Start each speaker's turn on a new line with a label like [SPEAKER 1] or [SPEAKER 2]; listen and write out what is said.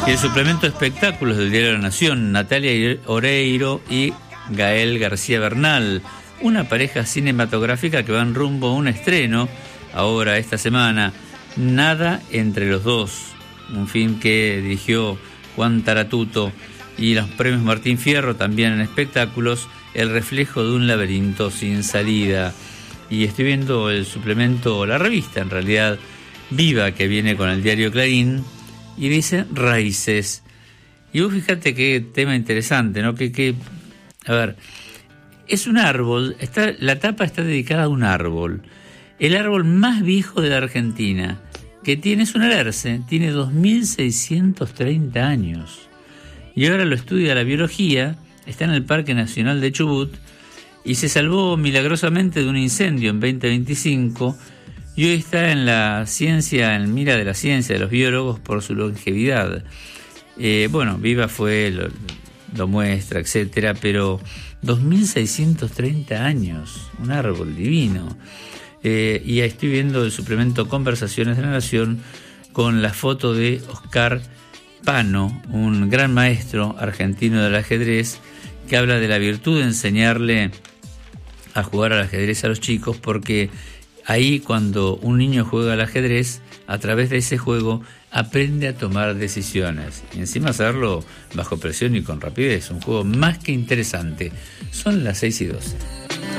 [SPEAKER 1] Y el suplemento de espectáculos del Diario de la Nación, Natalia Oreiro y Gael García Bernal, una pareja cinematográfica que van rumbo a un estreno ahora esta semana, Nada entre los dos, un film que dirigió Juan Taratuto, y los premios Martín Fierro también en espectáculos, El reflejo de un laberinto sin salida. Y estoy viendo el suplemento, la revista en realidad, Viva, que viene con el diario Clarín, y dice Raíces. Y vos fíjate qué tema interesante, ¿no? A ver, es un árbol, la tapa está dedicada a un árbol, el árbol más viejo de la Argentina, que es un alerce, tiene 2.630 años. Y ahora lo estudia la biología, está en el Parque Nacional de Chubut, y se salvó milagrosamente de un incendio en 2025, y hoy está en la ciencia, en mira de la ciencia, de los biólogos, por su longevidad. Viva lo muestra, etcétera, pero 2.630 años, un árbol divino. Y ahí estoy viendo el suplemento Conversaciones de la Nación con la foto de Oscar Pano, un gran maestro argentino del ajedrez, que habla de la virtud de enseñarle a jugar al ajedrez a los chicos, porque ahí cuando un niño juega al ajedrez, a través de ese juego aprende a tomar decisiones, y encima hacerlo bajo presión y con rapidez. Un juego más que interesante. Son las 6:12.